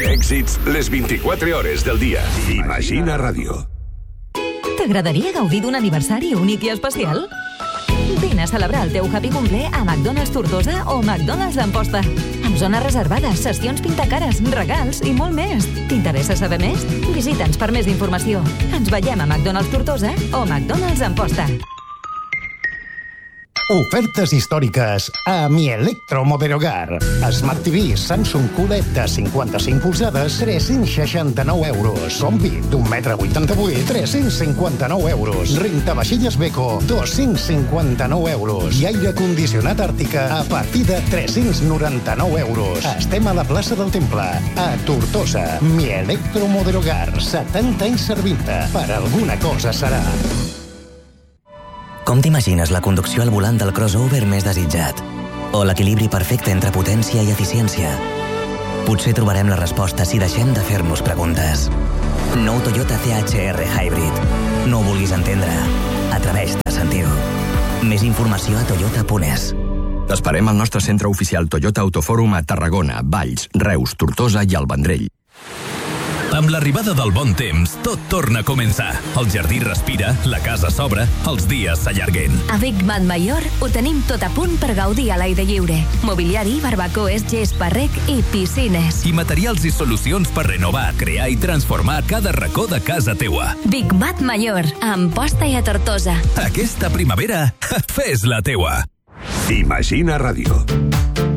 èxits les 24 hores del dia. Imagina Ràdio. T'agradaria gaudir d'un aniversari únic i especial? Vine a celebrar el teu happy cumpler a McDonald's Tortosa o McDonald's d'Amposta. Amb zones reservades, sessions pintacares, regals i molt més. T'interessa saber més? Visita'ns per més informació. Ens veiem a McDonald's Tortosa o McDonald's Amposta. Ofertes històriques a Mi Electromoderogar. Smart TV Samsung QLED de 55 polzades, 369 euros. Combi d'1,88 m, 359 euros. Rentavaixelles Beko, 259 euros. I aire condicionat Àrtica a partir de 399 euros. Estem a la plaça del Temple, a Tortosa. Mi Electromoderogar, 70 anys servint-te. Per alguna cosa serà. Com t'imagines la conducció al volant del crossover més desitjat? O l'equilibri perfecte entre potència i eficiència? Potser trobarem la resposta si deixem de fer-nos preguntes. Nou Toyota CHR Hybrid. No ho vulguis entendre. Atreveix-te a sentir-ho. Més informació a toyota.es. T'esperem al nostre centre oficial Toyota Autofòrum a Tarragona, Valls, Reus, Tortosa i el Vendrell. Amb l'arribada del bon temps, tot torna a començar. El jardí respira, la casa s'obre, els dies s'allarguen. A Big Mat Mayor ho tenim tot a punt per gaudir a l'aire lliure. Mobiliari, barbacoes, gespa, rec i piscines. I materials i solucions per renovar, crear i transformar cada racó de casa teua. Big Mat Mayor, a Amposta i a Tortosa. Aquesta primavera, fes la teua. Imagina Ràdio.